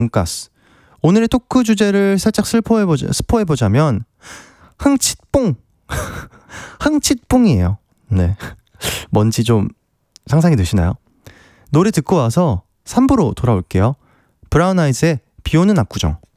돈가스. 오늘의 토크 주제를 살짝 스포해보자면 흥칫뽕. 흥칫뽕이에요. 네. 뭔지 좀 상상이 되시나요? 노래 듣고 와서 3부로 돌아올게요. 브라운 아이즈의 비오는 압구정.